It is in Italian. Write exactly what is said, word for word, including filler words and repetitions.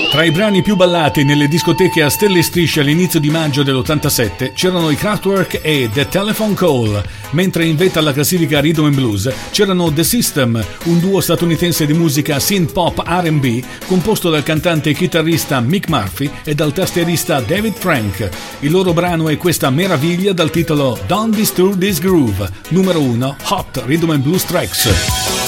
Tra i brani più ballati nelle discoteche a stelle e strisce all'inizio di maggio dell'ottantasette c'erano i Kraftwerk e The Telephone Call, mentre in vetta alla classifica Rhythm and Blues c'erano The System, un duo statunitense di musica synth pop R and B composto dal cantante e chitarrista Mick Murphy e dal tastierista David Frank. Il loro brano è questa meraviglia dal titolo Don't Disturb This Groove, numero uno Hot Rhythm and Blues Tracks.